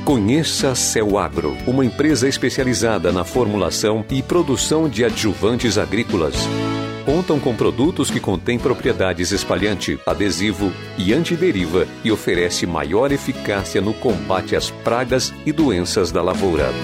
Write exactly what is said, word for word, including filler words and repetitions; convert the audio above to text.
Conheça a Céu Agro, uma empresa especializada na formulação e produção de adjuvantes agrícolas. Contam com produtos que contêm propriedades espalhante, adesivo e antideriva e oferece maior eficácia no combate às pragas e doenças da lavoura.